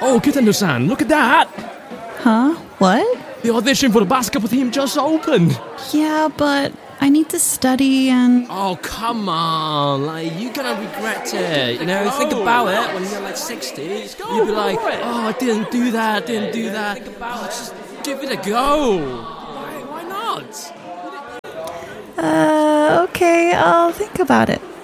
Oh, Kitendo-san, look at that! Huh? What? The audition for the basketball team just opened! Yeah, but I need to study and... Oh, come on, you're gonna regret it, think about it, when you're 60, you'll be like, oh, I didn't do that, oh, just give it a go! Why not? Okay, I'll think about it.